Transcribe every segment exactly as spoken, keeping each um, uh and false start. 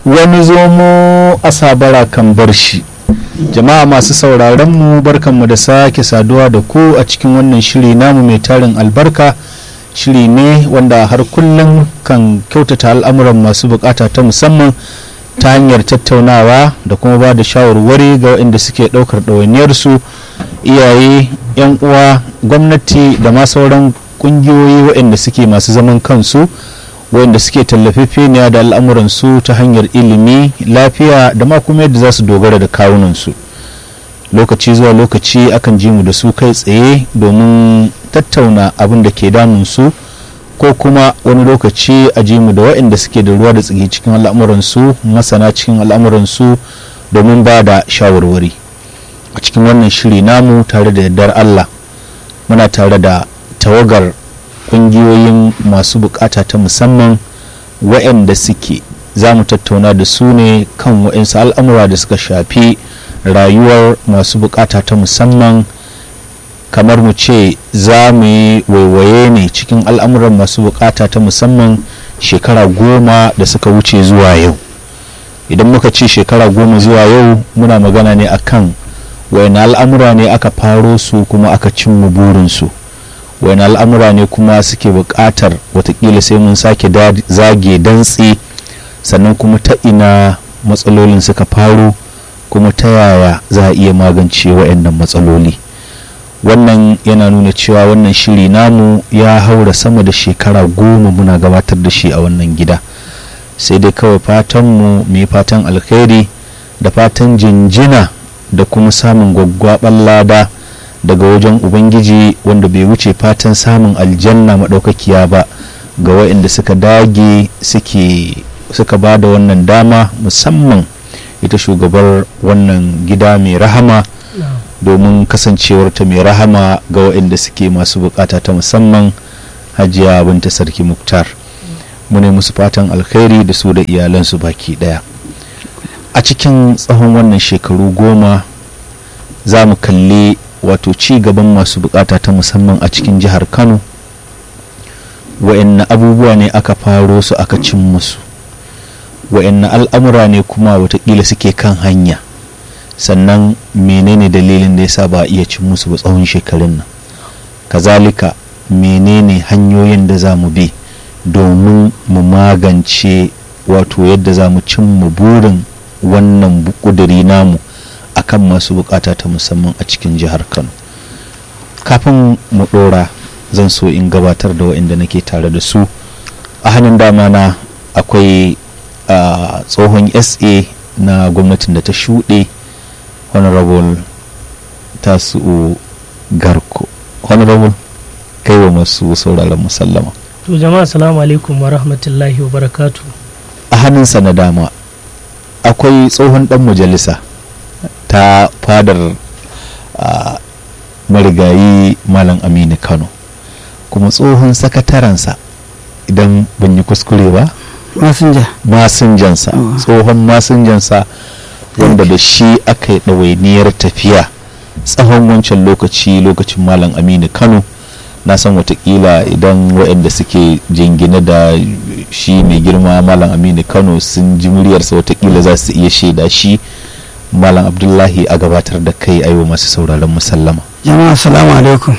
wani zomo a sabara kan bar shi. Jama'a masu sauraron mu, barkanmu da sake saduwa da ku a cikin wannan shiri namu mai tarin albarka. Shiri ne wanda har kullum kan kyautata al'amuran masu bukata ta musamman ta hanyar tattaunawa da kuma ba da shawarwari ga waɗanda suke ɗaukar ɗawainiyarsu, iyaye, 'yan uwa, gwamnati da ma sauran ƙungiyoyi waɗanda suke masu zaman kansu, waɗanda suke tallafefeniya da al'amuransu ta hanyar ilimi, lafiya da ma kuma yadda za su dogara da kawunansu. Lokaci zuwa lokaci akan ji mu da su kai tsaye domin tattauna abin da ke damunsu, ko kuma wani lokaci a ji mu da waɗanda suke da ruwa da tsaki cikin al'amuransu, masana cikin al'amuransu domin ba da shawarwari. A cikin wannan shiri namu tare da yardar Allah muna tare da tawagar ƙungiyoyin masu bukata ta musamman waɗanda suke za mu tattauna da su ne kan waɗansu al'amura da suka shafi rayuwar masu bukata ta musamman. Kamar mu ce za mu yi waiwaye ne cikin al'amuran masu bukata ta musamman shekara goma da suka wuce zuwa yau. Idan muka ce shekara goma zuwa yau muna magana ne akan wani al'amura ne aka faro su kuma aka cimma burinsu, wani al'amura ne kuma suke bukatar watakila sai mun sake zage dantse, sannan kuma ta ina matsalolin suka faro kuma ta yaya za a iya magance waɗannan matsaloli. Wannan yana nuna cewa wannan shiri namu ya haura sama da shekara goma muna gabatar da shi a wannan gida. Sai dai kawai fatanmu mai fatan alkhairi da fatan jinjina da kuma samun gwaggwaɓar lada daga wajen ubangiji, wanda bai wuce fatan samun aljanna maɗaukakiya ba ga waɗanda suka dage suke suka ba da wannan dama, musamman ita shugabar wannan gida mai rahama, domin kasancewarta mai rahama ga waɗanda suke masu bukata ta musamman, Hajiya Binta Sarki Muktar. Mu ne musu fatan alkhairi da su da iyalansu baki daya. A cikin tsawon wannan shekaru goma za mu kalli wato ci gaban masu bukata ta musamman a cikin jihar Kano. Wa'anne abubuwa ne aka faro su aka cin musu, wa'anne al'amura ne kuma watakila suke kan hanya, sannan menene dalilin da yasa ba a iya cin musu ba tsawon shekarun nan. Kazalika menene hanyoyin da za mu bi domin mu magance wato yadda za mu cimma burin wannan kuduri namu akan masu bukata ta musamman a cikin jihar Kano. Kafin mu dora zan so in gabatar da waɗanda nake tare da su. A hannun dama na akwai uh, tsohon S A na gwamnatin da ta shuɗe, Honorable Tasu'u Garko. Honorable, kai wa masu sauraron musallama. To jama'a assalamu alaikum wa rahmatullahi wa barakatu. A hannunsa na dama akwai tsohon dan majalisa ta fadar uh, marigayi Malam Aminu Kano, kuma tsohon sakatarensa idan ban yi kuskure ba, masinja masinjansa oh. tsohon masinjansa wanda da shi aka yi ɗawainiyar tafiya tsawon wancan lokaci lokacin Malam Aminu Kano. Na san watakila idan waɗanda suke jingine da shi mai girma Malam Aminu Kano sun ji muryarsa, watakila za su iya shaida shi. Malam Abdullahi, a gabatar da kai aiwa masu sauraron musallama. Jama'a assalamu alaikum.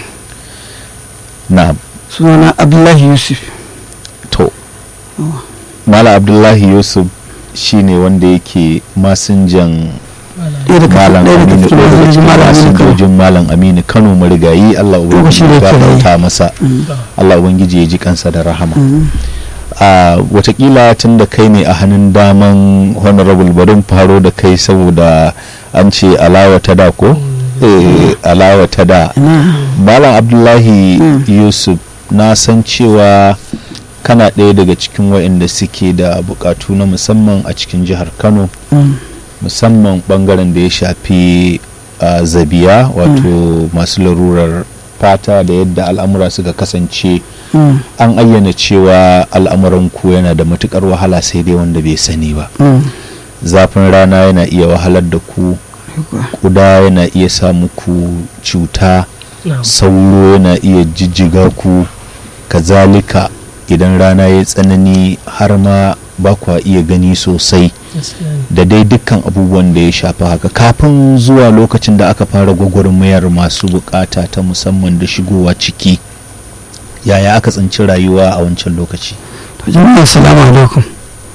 Na'am. Sunana Abdullahi Yusuf. To oh. Malam Abdullahi Yusuf shine wanda yake masinjan Malam Aminu, masinjojin Malam Aminu Kano marigayi. Allah ubangiji ya gafarta masa, Allah ubangiji ya ji kansa da rahama. Uh, watakila tun da kai ne a hannun daman Honorable, barin faro da kai saboda an ce alawa ta da ko? Eh, alawa ta da. Malam Abdullahi Yusuf, na san cewa kana ɗaya daga cikin waɗanda suke da bukatu na musamman a cikin jihar Kano, musamman bangaren da ya shafi uh, zabiya, wato masu larurar fata da yadda al'amura suka kasance. Mm. An ayyana cewa al'amuran ku yana da matukar wahala sai dai wanda bai sani ba. Mm. Zafin rana yana iya wahalar da ku, kuda yana iya sa muku cuta, no. Sauro yana iya jijjiga ku, kazalika idan rana ya tsanani har ma ba kwa iya gani sosai. da dai dukkan abubuwan da ya shafi haka kafin zuwa lokacin da aka fara gwagwarmayar masu bukata ta musamman da shigowa ciki, yaya aka tsinci rayuwa a wancan lokaci? jama'a assalamu alaikum.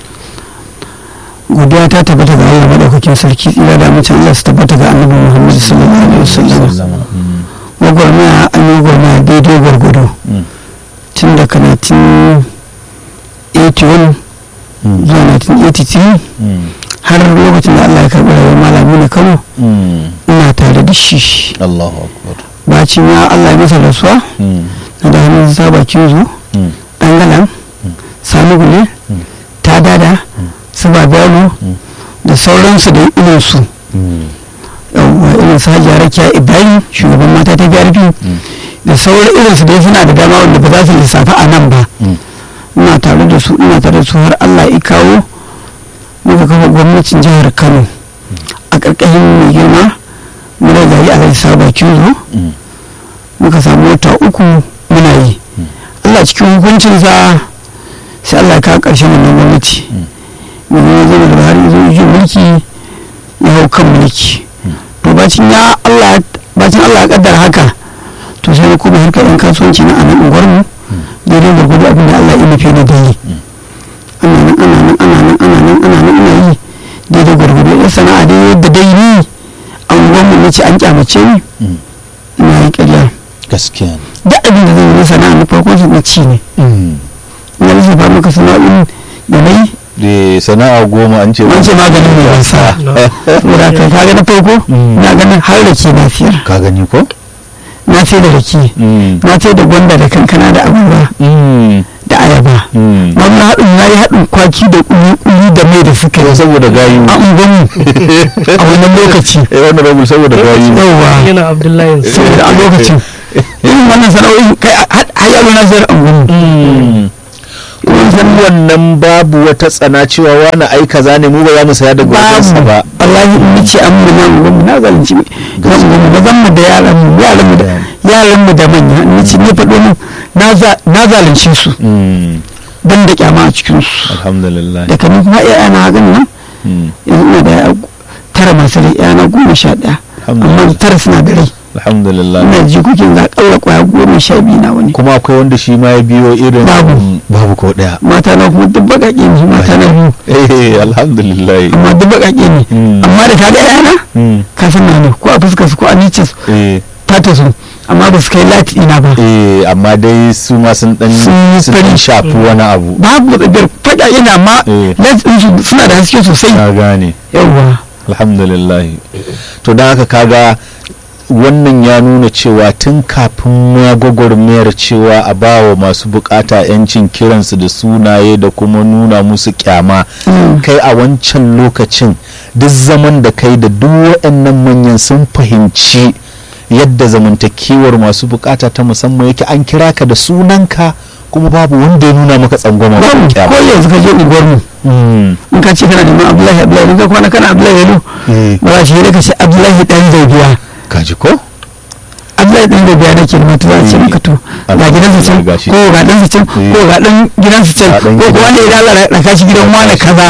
Godiya ta tabbata ga Allah madaukakin sarki, tsira da mace Allah su tabbata ga annabi Muhammad sallallahu alaihi wasallam. Gwagwarmaya an yi gwagwarmaya daidai gwargwado tun daga nineteen eighty-one zuwa nineteen eighty-three har lokacin da Allah ya karɓi rayuwar malami na Kano, ina tare da shi. Allahu akbar. Bacin ya Allah ya masa rasuwa na da hannun sa bakin zo dangalan sani gule ta dada su babalo da sauransu da irinsu, yawwa irin su hajiya rakiya ibrahim shugaban mata ta biyar biyu da sauran irinsu dai suna da dama wanda ba za su lissafa a nan ba. ina tare da su ina tare da su har Allah ya kawo muka kafa gwamnatin jihar Kano a ƙarƙashin mai girma muna gari a laisa bakin zo muka samu wata uku muna yi. Allah cikin hukuncinsa sai Allah ya kawo ƙarshen wannan gwamnati mai zama da Buhari zo yi mulki ya hau kan mulki. To bacin ya Allah bacin Allah ya kaddara haka, to sai na kuma harkar yan kasuwanci na anan unguwarmu daidai da gudu abin da Allah ya nufi na dai ana nan ana nan ana nan ana nan ana nan ana yi daidai gwargwado ya sana'a dai yadda dai ni a unguwarmu na ce an kyamace ni ina yi ƙarya gaskiya duk abin da zai yi sana'a na farko su na ci ne. ina lissafa maka sana'o'in da na yi da sana'a goma an ce an ce maganin mai wasa saboda ka kaga na farko na ganin har da ke lafiyar ka gani ko na sai da rake na sai da gwanda da kankana da abubuwa da ayaba wannan haɗin na yi haɗin kwaki da ƙuli da mai da suka yi saboda gayu a unguwanmu a wannan lokaci eh wannan rabu saboda gayu yawa yana Abdullahi saboda a lokacin irin wannan sana'o'in kai har yaro na ziyar unguwanmu kun wannan babu wata tsana cewa wani ai kaza ne mu ba za mu saya da gurbinsa ba. wallahi in ce an mu nan gwamnati na zalunci mu ba zan mu da yaran mu yaran mu da yaran mu da manya in ce ne faɗo mu na zalunci su ban da kyama a cikin su alhamdulillah da kamar kuma iya na hagan nan yanzu ina da tara masu rai yana goma sha ɗaya amma tara suna da rai alhamdulillah ina jikokin za ƙalla kwaya goma sha biyu na wani kuma akwai wanda shi ma ya biyo irin babu babu ko daya mata na kuma duk baƙaƙe ne mata na biyu eh alhamdulillah amma duk baƙaƙe ne amma da ka ga yana ka san na ne ko a fuskar su ko a nicin su fata su amma ba su kai lati ina ba eh amma dai su ma sun dan sun dan shafi wani abu babu da baƙaƙe na ma lati su suna da haske sosai ka gane yawa alhamdulillah to dan haka kaga wannan ya nuna cewa tun kafin ya gwagwarmayar cewa a bawa masu bukata yancin kiransu da sunaye da kuma nuna musu kyama kai a wancan lokacin duk zaman da kai da duk waɗannan manyan sun fahimci yadda zamantakewar masu bukata ta musamman yake, an kira ka da sunanka kuma babu wanda ya nuna maka tsangwama ba ko yanzu ka je unguwar mu in ka ce kana neman Abdullahi Abdullahi in ka kwana kana Abdullahi Yalo ba za shi ne ka ce Abdullahi dan Zaibiya kaji ko Abdullahi dan Zaibiya nake nema to za ce maka to ga gidansa can ko ga ɗansa can ko ga ɗan gidansa can ko ko wanda ya dala da kashi gidan wani kaza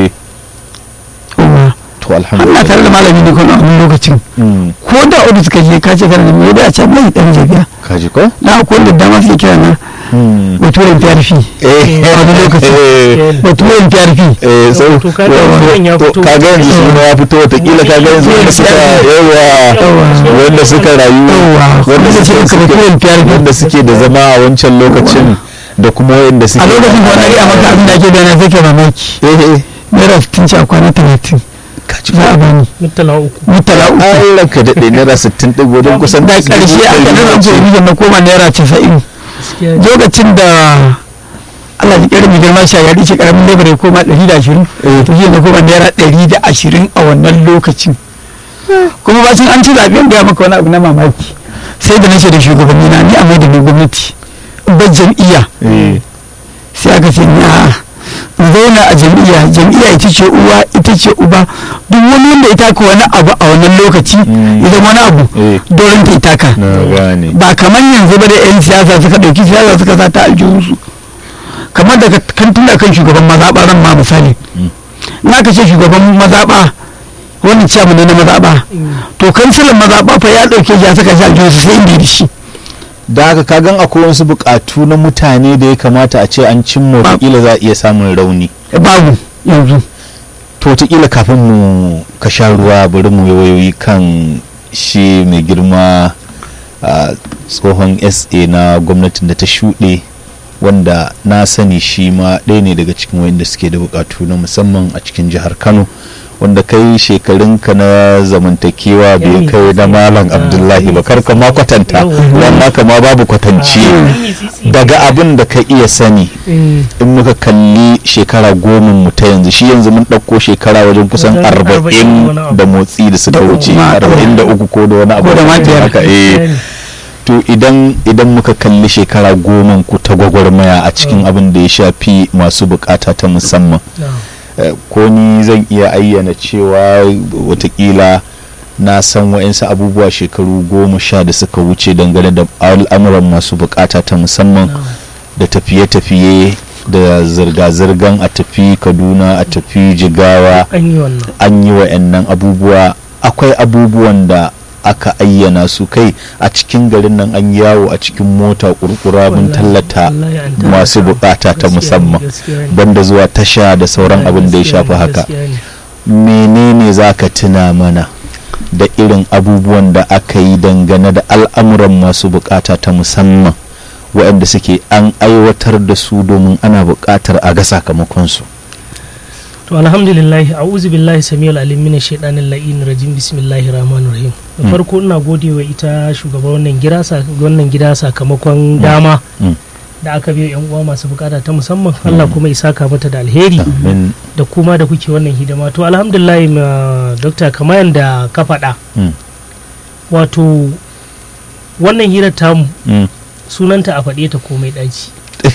to alhamdulillah Allah tare da malami ne kuma a wani lokacin ko da audit suka je ka ce kana neman ya da ce Abdullahi dan Zaibiya kaji ko na ko da dama suke kira na baturen P R P a wani lokacin baturen P R P eh so ka ga yanzu suna ya fito watakila ka ga yanzu wanda suka yawa wanda suka rayu wanda suke wanda suke da zama a wancan lokacin da kuma wanda suke a lokacin da wani a maka abin da ake bayyana zai ke mamaki naira sittin ci a kwana talatin za a bani mutala uku mutala uku an ranka daɗe naira sittin ɗin gudun kusan da ƙarshe a ganin abubuwan na koma naira casa'in lokacin da Allah ya kira mai girma shagari ce karamin lebar ya koma ɗari da ashirin to shi na koma naira ɗari da ashirin a wannan lokacin kuma bacin an ci zaɓen gaya maka wani abu na mamaki sai da nace da shugabanni na ni a mai da mai gwamnati ba jam'iyya sai aka ce na zauna a jam'iyya jam'iyya ita ce uwa ita ce uba duk wani wanda ya taka wani abu a wannan lokaci idan wani abu doron ta itaka ba kamar yanzu ba da yan siyasa suka dauki siyasa suka sa ta aljihunsu kamar daga kan tun da kan shugaban mazaɓaran ma misali na ka ce shugaban mazaɓa wani ciyaman ne na mazaɓa to kansilan mazaɓa fa ya ɗauke ya saka shi aljihunsa sai inda da shi da haka kagan akwai wasu bukatu na mutane da ya kamata a ce an cimma wataƙila za a iya samun rauni babu yanzu to wataƙila kafin mu ka sha ruwa bari mu wayoyi kan shi mai girma a tsohon S A na gwamnatin da ta shuɗe wanda na sani shi ma ɗaya ne daga cikin wayanda suke da bukatu na musamman a cikin jihar Kano wanda kai shekarunka na zamantakewa bai kai na malam Abdullahi ba karka ma kwatanta wannan kama babu kwatanci daga abin da ka iya sani in muka kalli shekara goma mu ta yanzu shi yanzu mun ɗauko shekara wajen kusan arba'in da motsi da suka wuce arba'in da uku ko da wani abu da haka eh to idan idan muka kalli shekara goma ku ta gwagwarmaya a cikin abin da ya shafi masu bukata ta musamman ko ni zan iya ayyana cewa watakila na san wa'insu abubuwa shekaru goma sha da suka wuce dangane da al'amuran masu bukata ta musamman da tafiye-tafiye da zirga-zirgan a tafi Kaduna a tafi Jigawa an yi wa'annan abubuwa akwai abubuwan da aka ayyana su kai a cikin garin nan an yawo a cikin mota kurkura mun tallata masu bukata ta musamman banda zuwa tasha da sauran abin da ya shafi haka menene zaka tuna mana da irin abubuwan da aka yi dangane da al'amuran masu bukata ta musamman waɗanda suke an aiwatar da su domin ana bukatar a ga sakamakon su to alhamdulillah a'udhu billahi samiyul alim minash shaitanir la'in rajim bismillahir rahmanir rahim da farko ina godewa ita shugaban wannan gida wannan gida sakamakon dama da aka biyo yan uwa masu bukata ta musamman Allah kuma ya saka mata da alheri da kuma da kuke wannan hidima to alhamdulillah doctor kamar yanda ka faɗa wato wannan hirar tamu sunanta a faɗe ta komai ɗaci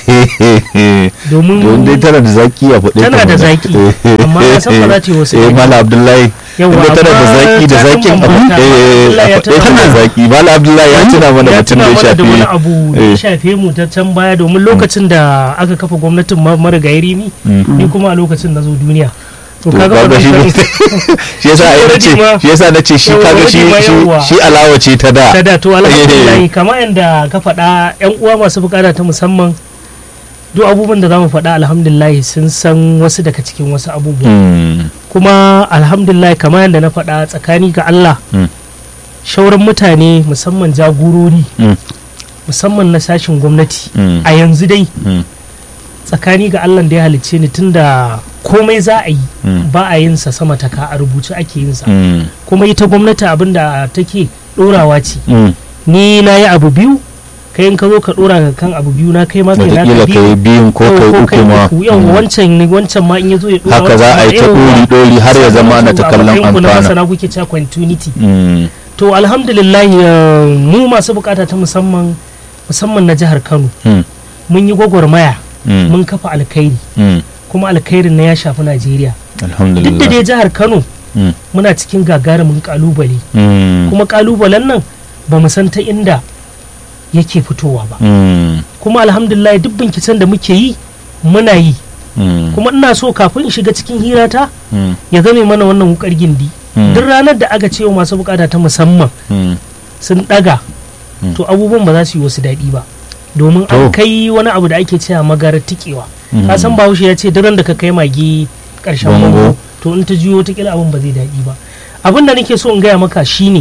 domin dai tana da zaki a faɗe tana da zaki amma na san ba za ta yi wasu eh mala Abdullahi yawa tana da zaki da zakin eh tana da zaki mala Abdullahi ya tuna mana mutum da ya shafe wani abu da ya shafe mu ta can baya domin lokacin da aka kafa gwamnatin marigayi Rimi ni kuma a lokacin na zo duniya to kaga wannan shi yasa ai nace shi yasa nace shi kaga shi shi alawa ce ta da ta da to alhamdulillah kamar yanda ka faɗa yan uwa masu bukata ta musamman duk abubuwan da zamu faɗa alhamdulillah sun san wasu daga cikin wasu abubuwa kuma alhamdulillah kamar yanda na faɗa tsakani ga Allah shauran mutane musamman jagorori musamman na sashin gwamnati a yanzu dai tsakani ga Allah da ya halicce ni tunda komai za a yi ba a yin sa sama ta ka a rubuce ake yin sa kuma ita gwamnati abinda take dorawa ce ni na yi abu biyu kai in ka zo ka dora kan abu biyu na kai ma kai na ka biyu biyun ko kai uku ma yawa wancan ne wancan ma in ya zo ya dora haka za a yi ta dori dori har ya zama ana ta kallon amfana sana kuke cewa continuity to alhamdulillah mu masu bukata ta musamman musamman na jihar Kano mun yi gwagwarmaya mun kafa alkhairi kuma alkhairin na ya shafi Najeriya duk da dai jihar Kano muna cikin gagarumin kalubale kuma kalubalen nan ba mu san ta inda yake fitowa ba kuma alhamdulillah duk binciken da muke yi muna yi kuma ina so kafin in shiga cikin hirata ya zame mana wannan wukar gindi duk ranar da aka cewa masu bukata ta musamman sun daga to abubuwan ba za su yi wasu daɗi ba domin an kai wani abu da ake cewa magarar tikewa ka san bahaushe ya ce duk da ka kai magi karshen bango to in ta juyo ta kila abin ba zai daɗi ba abin da nake so in gaya maka shine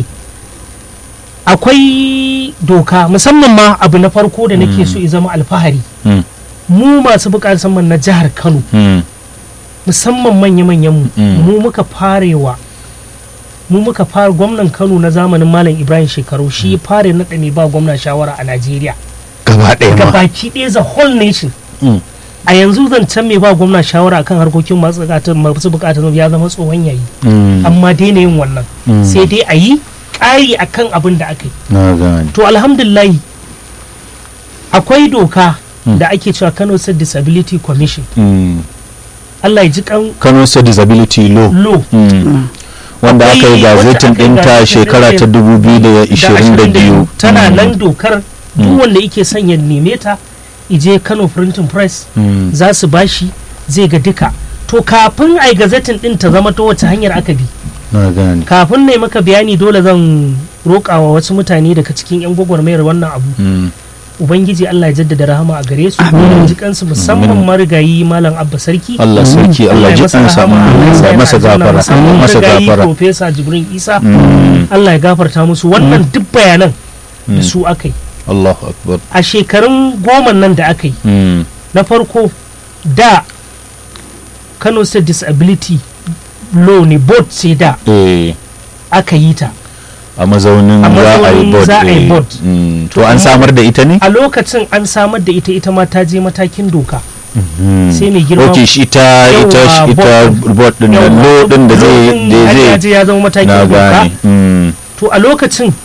akwai doka musamman ma abu na farko da nake so ya zama alfahari mu masu bukatar musamman na jihar Kano musamman manya-manyan mu mu muka farewa mu muka fara gwamnan Kano na zamanin Malam Ibrahim Shekaru shi fare na mai ba gwamna shawara a Najeriya gaba ɗaya ma gabaki ɗaya the whole nation a yanzu zancen mai ba gwamna shawara akan harkokin masu bukatar ya zama tsohon yayi amma daina yin wannan sai dai a yi ƙari akan abin da aka yi to alhamdulillahi akwai doka da ake cewa Kano State Disability Commission Allah ya ji kan Kano State Disability Law wanda aka yi gazetin ɗinta shekara ta dubu biyu da ishirin da biyu tana nan dokar duk wanda yake son ya neme ta ije Kano Printing Press za su bashi zai ga duka to kafin ai gazetin din ta zama ta wace hanyar aka bi na gane kafin ne maka bayani dole zan roƙawa wasu mutane daga cikin yan gwagwarmayar wannan abu ubangiji Allah ya jaddada rahama a gare su ya ji kansu musamman marigayi malam abba sarki Allah sarki Allah ya ji kansa masa gafara masa gafara professor jibrin isa Allah ya gafarta musu wannan duk bayanan da su akai Allahu akbar a shekarun goma nan da aka yi na farko da Kano State Disability Law ne board ce da aka yi ta a mazaunin za a yi board to an samar da ita ne a lokacin an samar da ita ita ma ta je matakin doka sai mai girma ok shi ita ita ita board din nan law din da zai da zai ya zama matakin doka to a lokacin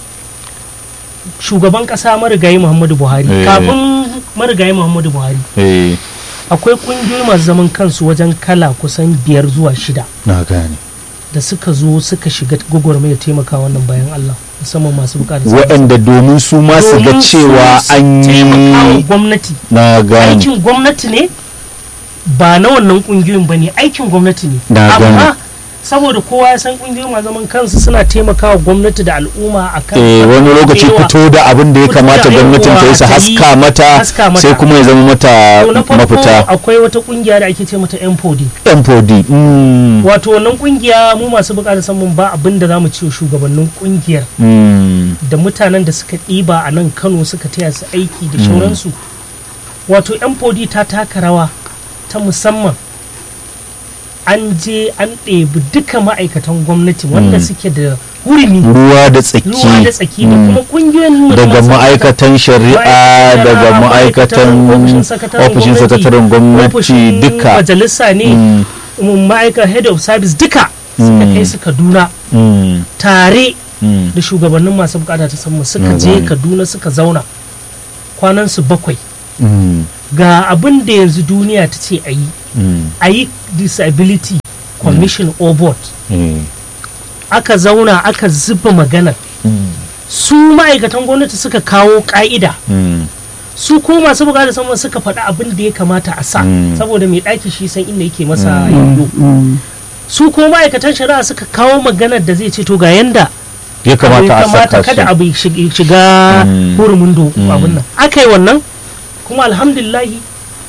shugaban kasa marigayi Muhammadu Buhari kafin marigayi Muhammadu Buhari akwai kungiyoyi masu zaman kansu wajen kala kusan biyar zuwa shida na gane da suka zo suka shiga gwagwarmaya taimaka wannan bayan Allah musamman masu bukatar waɗanda domin su ma su ga cewa an yi gwamnati na gane aikin gwamnati ne ba na wannan kungiyoyin ba ne aikin gwamnati ne amma saboda kowa ya san kungiyoyi masu zaman kansu suna taimakawa gwamnati da al'umma a kan eh wani lokaci fito da abin da ya kamata gwamnatin ta yi su haska mata sai kuma ya zama mata mafita akwai wata kungiya da ake ce mata M four D M four D wato wannan kungiya mu masu bukatar samun ba abin da zamu ce shugabannin kungiyar da mutanen da suka ɗiba a nan Kano suka taya su aiki da shauransu wato M four D ta taka rawa ta musamman an je an ɗebi duka ma'aikatan gwamnati wanda suke da hurumi ruwa da tsaki ruwa da tsaki da kuma kungiyoyin daga ma'aikatan shari'a daga ma'aikatan ofishin sakataren gwamnati duka majalisa ne ma'aikatan head of service duka suka kai su Kaduna tare da shugabannin masu bukata ta samu suka je Kaduna suka zauna kwanan su bakwai ga abin da yanzu duniya ta ce a yi a yi disability commission or board aka zauna aka zuba magana su ma'aikatan gwamnati suka kawo ka'ida su ko masu bukata sama suka faɗi abin da ya kamata a sa saboda mai ɗaki shi san inda yake masa yanzu su ko ma'aikatan shari'a suka kawo maganar da zai ce to ga yanda ya kamata a saka kada abu shiga hurumin do abin nan aka yi wannan kuma alhamdulillahi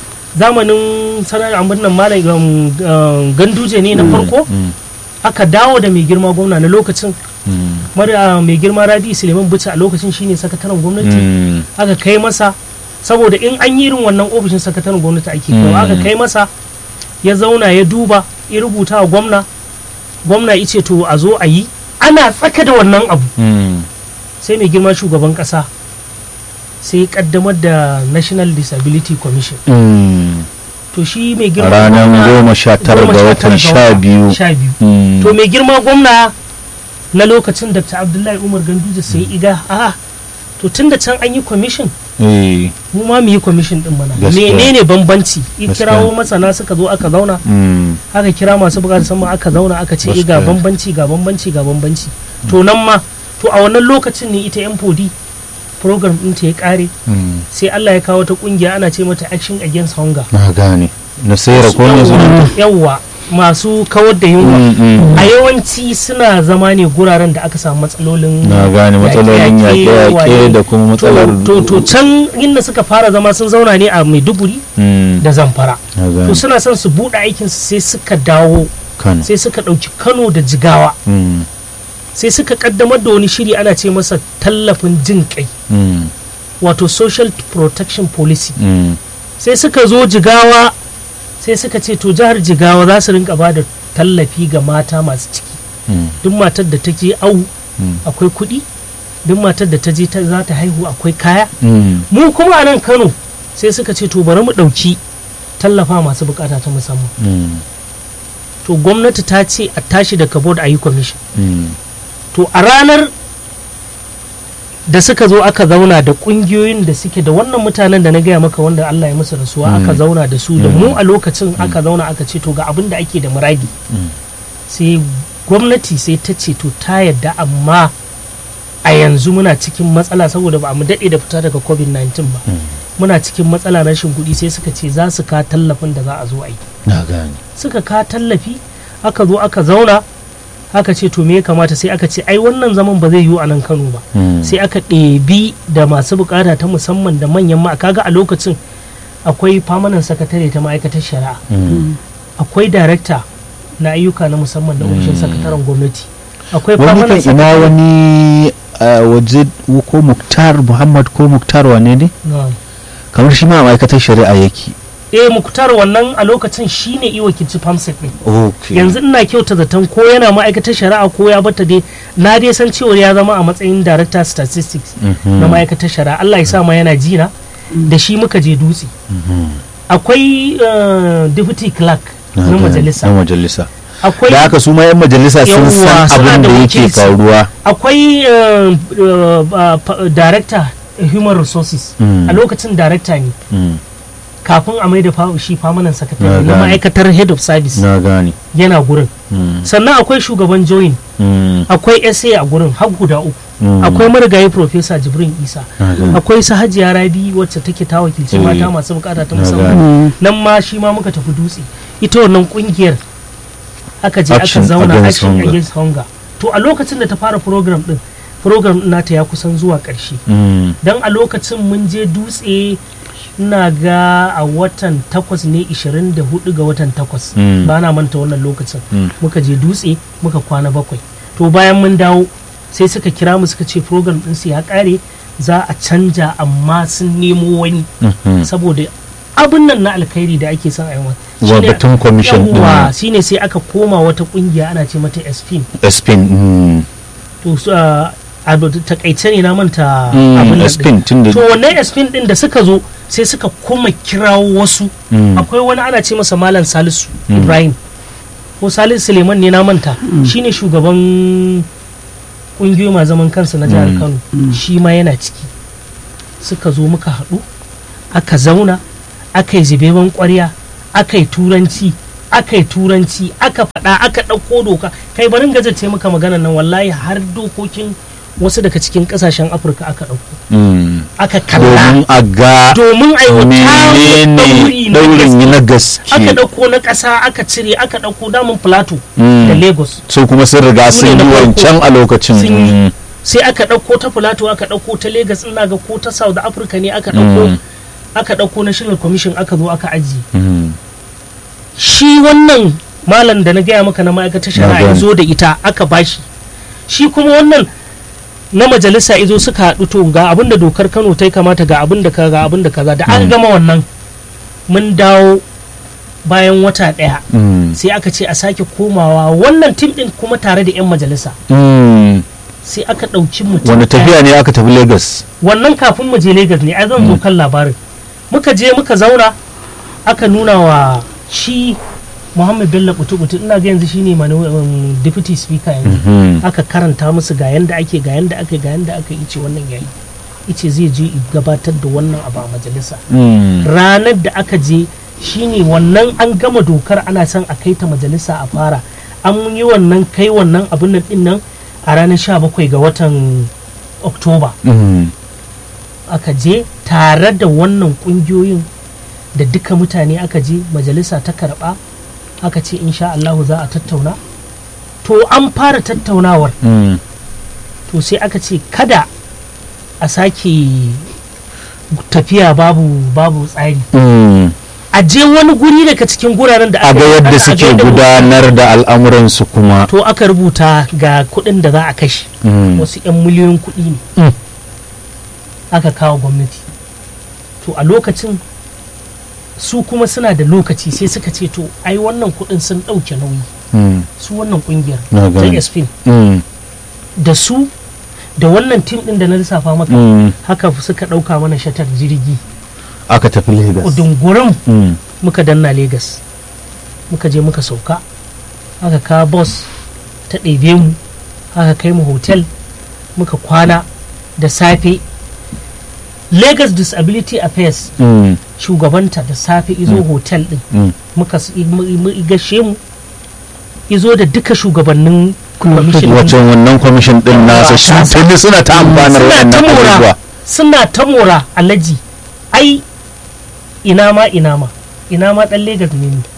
zamanin sanar abin nan malam ganduje ne na farko aka dawo da mai girma gwamna na lokacin mai girma Rabi Suleiman Buci a lokacin shine sakataren gwamnati aka kai masa saboda in an yi irin wannan ofishin sakataren gwamnati ake kawo aka kai masa ya zauna ya duba ya rubuta wa gwamna gwamna ya ce to a zo a yi ana tsaka da wannan abu sai mai girma shugaban kasa sai kaddamar da National Disability Commission to shi mai girma ranar goma sha tara ga watan sha biyu to mai girma gwamna na lokacin Dr. Abdullahi Umar Ganduje sai iga a to tun da can an yi commission mu ma mu yi commission din mana menene bambanci in kirawo masana suka zo aka zauna aka kira masu bukatar sama aka zauna aka ce ga bambanci ga bambanci ga bambanci to nan ma to a wannan lokacin ne ita M four D program din ta ya kare sai Allah ya kawo ta kungiya ana ce mata Action Against Hunger na gane na sayar ko ne zuwa yawa masu kawar da yunwa a yawanci suna zama ne guraren da aka samu matsalolin na gane matsalolin yaƙe-yaƙe da kuma matsalar to to can inda suka fara zama sun zauna ne a Maiduguri da Zamfara to suna son su buɗe aikin su sai suka dawo sai suka ɗauki Kano da Jigawa sai suka kaddamar da wani shiri ana ce masa tallafin jin kai wato social protection policy sai suka zo Jigawa sai suka ce to jihar Jigawa za su rinka ba da tallafi ga mata masu ciki duk matar da ta je awu akwai kuɗi duk matar da ta je za ta haihu akwai kaya mu kuma a nan Kano sai suka ce to bari mu ɗauki tallafa masu bukata ta musamman to gwamnati ta ce a tashi daga board a yi commission to a ranar da suka zo aka zauna da kungiyoyin da suke da wannan mutanen da na gaya maka wanda Allah ya musu rasuwa aka zauna da su da mu a lokacin aka zauna aka ce to ga abin da ake da muradi sai gwamnati sai ta ce to ta yadda amma a yanzu muna cikin matsala saboda ba mu daɗe da fita daga covid nineteen ba muna cikin matsala rashin kuɗi sai suka ce za su ka tallafin da za a zo a yi na gane suka ka tallafi aka zo aka zauna aka ce to me ya kamata sai aka ce ai wannan zaman ba zai yiwu a nan Kano ba sai aka ɗebi da masu bukata ta musamman da manyan ma kaga a lokacin akwai famanan sakatare ta ma'aikatar shari'a akwai darakta na ayyuka na musamman da ofishin sakataren gwamnati akwai famanan ina wani waje ko Muktar Muhammad ko Muktar wane ne kamar shi ma ma'aikatar shari'a yake eh Muktar wannan a lokacin shine i wakilci famsec ne yanzu ina kyauta zaton ko yana ma'aikatar shari'a ko ya bata dai na dai san cewa ya zama a matsayin director statistics na ma'aikatar shari'a Allah ya sa ma yana jina da shi muka je dutse akwai deputy clerk na majalisa na majalisa akwai da haka su ma yan majalisa sun san abin da yake faruwa akwai director human resources a lokacin director ne kafin a mai da shi famanan sakatare na ma'aikatar head of service na gane yana gurin sannan akwai shugaban join akwai sa a gurin har guda uku akwai marigayi professor jibrin isa akwai su hajiya rabi wacce take ta wakilci mata masu bukata ta musamman nan ma shi ma muka tafi dutse ita wannan kungiyar aka je aka zauna action against hunger to a lokacin da ta fara program din program nata ya kusan zuwa karshe dan a lokacin mun je dutse ina ga a watan takwas ne ishirin da hudu ga watan takwas ba na manta wannan lokacin muka je dutse muka kwana bakwai to bayan mun dawo sai suka kira mu suka ce program din su ya kare za a canja amma sun nemo wani saboda abin nan na alkhairi da ake son aiwa wa batun commission din shine sai aka koma wata kungiya ana ce mata spin spin to a takaice ne na manta abin nan to wannan spin din da suka zo sai suka kuma kirawo wasu akwai wani ana ce masa malam Salisu Ibrahim ko Salisu Suleiman ne na manta shine shugaban kungiyoyi ma zaman kansa na jihar Kano shi ma yana ciki suka zo muka haɗu aka zauna aka yi zubeban ƙwarya aka yi turanci aka yi turanci aka faɗa aka ɗauko doka kai barin gazace maka maganan nan wallahi har dokokin wasu daga cikin kasashen Afirka aka ɗauko aka kalla domin a ga domin a yi daurin na gaske aka ɗauko na ƙasa aka cire aka ɗauko damun Plateau da Lagos so kuma sun riga sun yi wancan a lokacin sai aka ɗauko ta Plateau aka ɗauko ta Lagos ina ga ko ta South Africa ne aka ɗauko aka ɗauko National Commission aka zo aka ajiye shi wannan malam da na gaya maka na ma'aikatar shari'a ya zo da ita aka bashi shi kuma wannan na majalisa izo suka haɗu to ga abinda dokar Kano ta kamata ga abinda ka ga abinda kaza da an gama wannan mun dawo bayan wata ɗaya sai aka ce a sake komawa wannan tim din kuma tare da 'yan majalisa sai aka ɗauki mutum wanda tafiya ne aka tafi Lagos wannan kafin mu je Lagos ne ai zan zo kan labarin muka je muka zauna aka nuna wa shi Muhammad Bello Butu-Butu ina ga yanzu shine um, deputy speaker yanzu mm-hmm. aka karanta musu ga yanda ake ga yanda ake ga yanda aka ice wannan yayi ice zai je gabatar da wannan abu a majalisa mm. ranar da aka je shine wannan an gama dokar ana son a kai ta majalisa a fara an yi wannan kai wannan abin nan din nan a ranar sha bakwai ga watan Oktoba mm-hmm. aka je tare da wannan kungiyoyin da duka mutane aka je majalisa ta karba aka ce insha Allahu za a tattauna to an fara tattaunawar mm. to sai aka ce kada a sake tafiya babu babu tsari mm. a je wani guri daga cikin guraren da aka yadda suke gudanar da al'amuransu kuma to aka rubuta ga kuɗin da za a kashe mm. wasu 'yan miliyoyin kuɗi ne mm. aka kawo gwamnati to a lokacin su kuma suna da lokaci sai suka ce to ai wannan kudin sun dauke nauyi mm. su wannan kungiyar ta S P mm. da su da wannan tim din da na lissafa maka mm. haka suka dauka mana shatar jirgi aka tafi Lagos dungurin mm. muka danna Lagos muka je muka sauka aka kawo bus ta ɗebe mu aka kai mu hotel muka kwana da safe Lagos Disability Affairs mm. shugabanta da safe izo mm. hotel din mm. muka gashe mu izo da duka shugabannin commission wacce wannan commission din nasa shi tuni suna ta amfanar wannan abubuwa suna ta mora alaji ai ina ma ina ma ina ma dan Lagos ne ni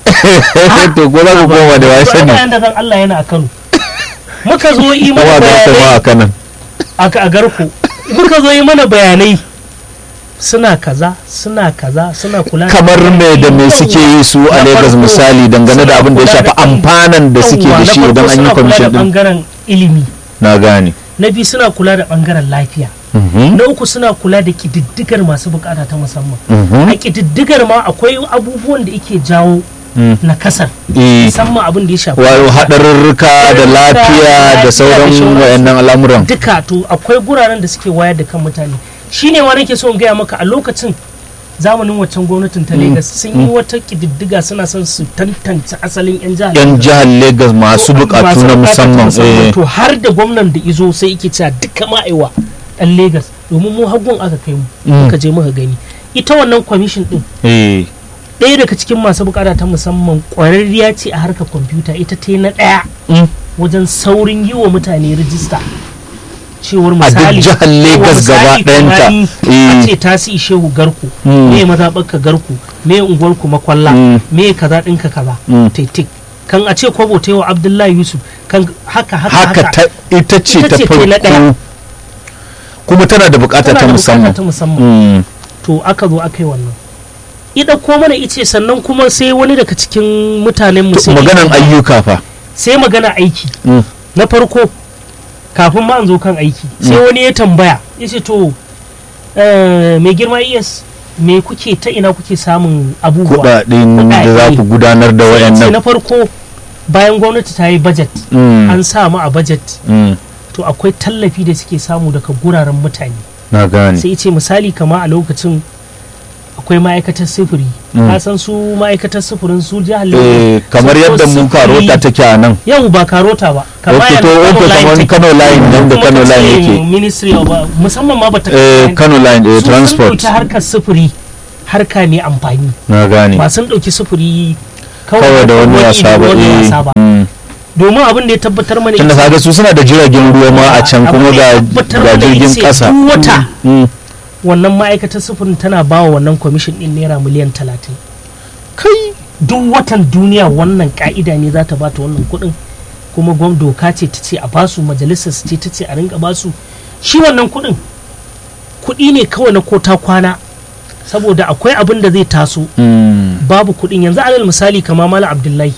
to gora ku goma da wai sani bayan da zan Allah yana a Kano muka zo yi mana wa garko ma a Kano a garko muka zo yi mana bayanai suna kaza suna kaza suna kula kamar me da me suke yi su a Lagos misali dangane da abin da ya shafi amfanan da suke da shi idan an yi commission din bangaren ilimi na gane na biyu suna kula da bangaren lafiya na uku suna kula da kididdigar masu bukata ta musamman a kididdigar ma akwai abubuwan da yake jawo na kasar musamman abin da ya shafi wato hadarurruka da lafiya da sauran wayannan al'amuran duka to akwai guraren da suke wayar da kan mutane shine wa nake so in gaya maka a lokacin zamanin waccan gwamnatin ta Lagos sun yi wata kididdiga suna son su tantance asalin yan jihar yan jihar Lagos masu bukatu na musamman to har da gwamnan da izo sai yake cewa duka ma'aiwa dan Lagos domin mu hagun aka kai mu muka je muka gani ita wannan commission din eh ɗaya daga cikin masu bukata ta musamman ƙwararriya ce a harkar kwamfuta ita ta na ɗaya wajen saurin yi wa mutane rijista cewar misali a jihar Lagos gaba ɗayanta a ce tasi shehu garku me mazaɓarka garku me unguwarku makwalla me kaza ɗinka kaza taitik kan a ce kwabo ta yi wa Abdullahi Yusuf kan haka haka haka ita ce ta farko kuma tana da bukata ta musamman to aka zo aka yi wannan ida ko mana ice sannan kuma sai wani daga cikin mutanen mu sai maganan ayyuka fa sai magana aiki na farko kafin ma an zo kan aiki sai wani ya tambaya yace to mai girma iyas me kuke ta ina kuke samun abubuwa kudaden da za ku gudanar da wayannan na farko bayan gwamnati ta yi budget an sa mu a budget to akwai tallafi da suke samu daga guraren mutane na gane sai ce misali kama a lokacin akwai ma'aikatar sufuri ka san su ma'aikatar sufurin su jihar Lagos kamar yadda mun karota take a nan yau ba karota ba kamar yadda Kano line nan da Kano line yake ministry of musamman ma bata Kano line transport sun harkar sufuri harka ne amfani na gane ba sun dauki sufuri kawai da wani wasa ba domin abin da ya tabbatar mana tunda kaga su suna da jiragen ruwa ma a can kuma ga ga jirgin kasa wata wannan ma'aikatar sufurin tana ba wa wannan kwamishin din naira miliyan talatin kai duk watan duniya wannan ka'ida ne za ta ba ta wannan kuɗin kuma gwam doka ce ta ce a basu majalisar ce ta ce a rinka basu shi wannan kuɗin kuɗi ne kawai na kota kwana saboda akwai abin da zai taso babu kuɗin yanzu alal misali kama Malam Abdullahi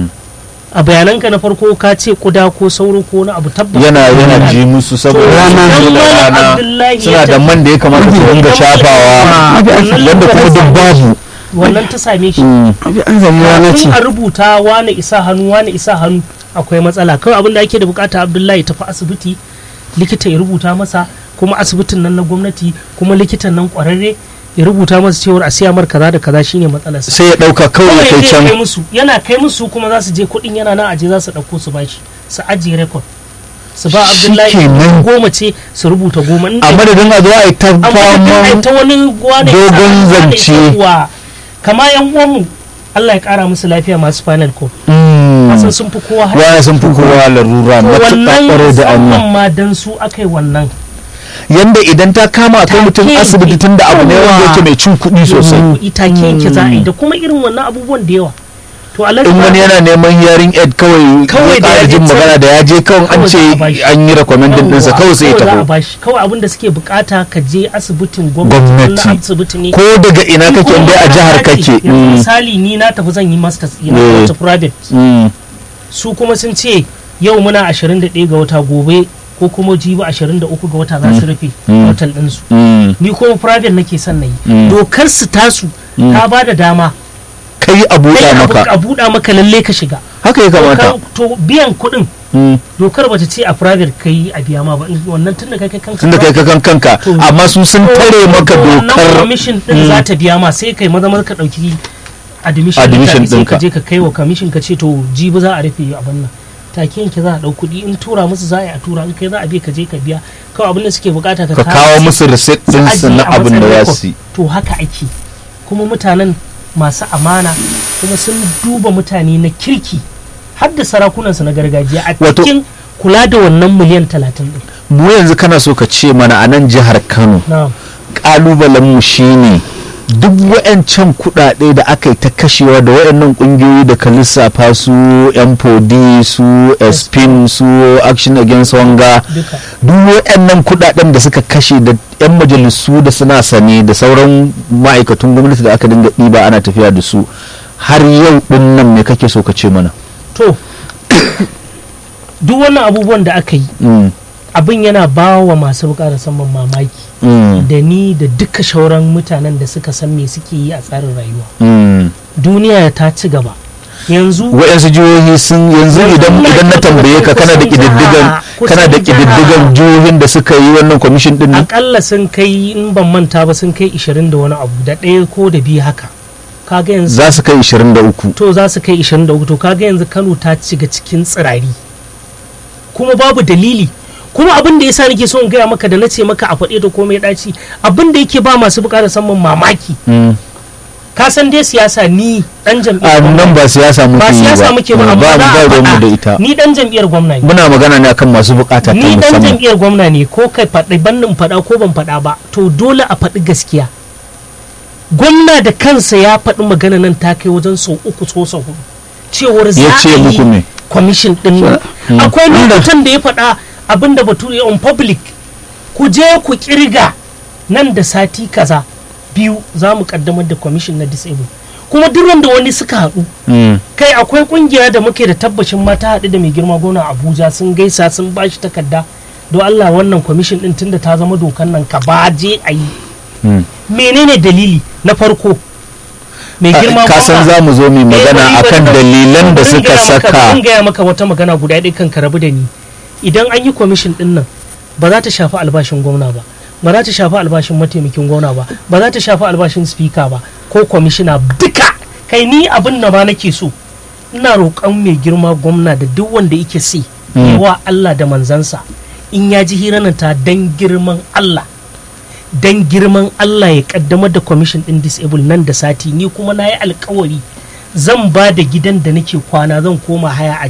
a bayananka na farko ka ce kuda ko sauro ko wani abu tabbas yana yana ji musu saboda rana suna da man da ya kamata su dinga shafawa wanda kuma duk babu wannan ta same shi an zama rana ce a rubuta wani isa hannu wani isa hannu akwai matsala kawai abin da ake da bukata Abdullahi tafi asibiti likita ya rubuta masa kuma asibitin nan na gwamnati kuma likitan nan kwararre ya rubuta masa cewar a siya mar kaza da kaza shine matsalar sai ya dauka kawai ya kai can musu yana kai musu kuma za su je kudin yana nan aje za su dauko su bashi su ajiye record su ba Abdullahi goma ce su rubuta goma a madadin a zo a yi ta faman ta wani dogon zance kama yan uwanmu Allah ya kara musu lafiya masu final call kasan sun fi kowa har sun fi kowa larura matuƙar da wannan ma dan su akai wannan yanda idan ta kama kai mutum asibiti tun da abu ne wanda yake mai cin kuɗi sosai kuɗi take yake za a yi da kuma irin wannan abubuwan da yawa to in wani yana neman hearing aid kawai kawai da jin magana da ya je kawai an ce an yi recommending ɗinsa kawai sai ya tafi kawai abin da suke bukata ka je asibitin gwamnati asibiti ne ko daga ina kake inda a jihar kake misali ni na tafi zan yi masters ina wata private su kuma sun ce yau muna ashirin da ɗaya ga wata gobe ko kuma jibi ashirin da uku ga wata za su rufe hotel ɗinsu ni kuma private nake son na yi dokar su tasu ta ba da dama kai a buɗa maka a buɗa maka lalle ka shiga haka ya kamata to biyan kuɗin dokar bata ce a private kai a biya ma ba wannan tunda kai kai kanka tunda kai kan kanka amma su sun tare maka dokar wannan commission din za ta biya ma sai kai maza maza ka dauki admission din ka je ka kai wa commission ka ce to jibi za a rufe abin nan take yanke za a dau kuɗi in tura musu za a yi a tura in kai za a bi ka je ka biya kawai abin da suke bukata ka kawo musu receipt din su na abin da za su yi to haka ake kuma mutanen masu amana kuma sun duba mutane na kirki har da sarakunan su na gargajiya a cikin kula da wannan miliyan talatin din mu yanzu kana so ka ce mana a nan jihar Kano kalubalen mu shine duk wa'ancan kuɗaɗe da aka yi ta kashewa da wa'annan ƙungiyoyi da ka lissafa su yan fodi su espin su action against wanga duk wa'annan kuɗaɗen da suka kashe da yan majalisu da suna sane da sauran ma'aikatan gwamnati da aka dinga ɗiba ana tafiya da su har yau ɗin nan me kake so ka ce mana? To duk wannan abubuwan da aka yi abin yana ba wa masu bukatar saman mamaki da ni da duka shauran mutanen da suka san me suke yi a tsarin rayuwa. Duniya ta ci gaba yanzu wayansu jihohi sun yanzu idan idan na tambaye ka kana da kididdigan kana da kididdigan jihohin da suka yi wannan commission din ne akalla sun kai in ban manta ba sun kai ishirin da wani abu da ɗaya ko da biyu haka kaga yanzu za su kai ishirin da uku to za su kai ishirin da uku to kaga yanzu Kano ta shiga cikin tsirari kuma babu dalili kuma abin da yasa nake so in gaya maka da na ce maka a faɗe da komai ɗaci abin da yake ba masu buƙatar samun mamaki ka san dai siyasa ni dan jam'iyyar a nan ba siyasa muke ba siyasa muke ba amma ba mu da ita ni dan jam'iyyar gwamna ne muna magana ne akan masu buƙata ta ni musamman dan jam'iyyar gwamna ne ko kai faɗi bannin faɗa ko ban faɗa ba to dole a faɗi gaskiya gwamna da kansa ya faɗi magana nan ta kai wajen sau uku ko sau hudu cewar za a yi kwamishin ɗin akwai lokutan da ya faɗa abinda bature on public ku je ku kirga nan da sati kaza biyu za mu kaddamar da kwamishin na disable kuma duk da wani suka haɗu kai akwai kungiya da muke da tabbacin mata haɗu da mai girma gona Abuja sun gaisa sun bashi takarda don Allah wannan kwamishin ɗin tunda ta zama dokan nan ka baje a yi menene dalili na farko mai girma ka san za mu zo mu magana akan dalilan da suka saka zan gaya maka wata magana guda ɗaya kan ka rabu da ni idan an yi kwamishin ɗin nan ba za ta shafi albashin gwamna ba ba za ta shafi albashin mataimakin gwamna ba ba za ta shafi albashin speaker ba ko kwamishina duka kai ni abin da ba nake so ina roƙon mai girma gwamna da duk wanda yake si yawa Allah da manzansa in ya ji hiranan ta dan girman Allah dan girman Allah ya kaddamar da kwamishin din disable nan da sati ni kuma na yi alkawari zan ba da gidan da nake kwana zan koma haya a